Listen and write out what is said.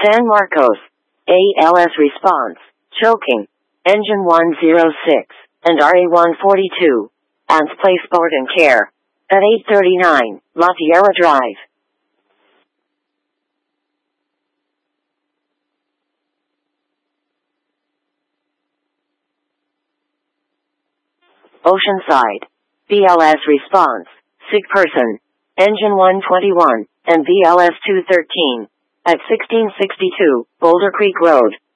San Marcos. ALS response. Choking. Engine 106 and RA-142. ANS place board and care. At 839, La Tierra Drive. Oceanside. BLS response. Sick person. Engine 121 and BLS 213. At 1662, Boulder Creek Road.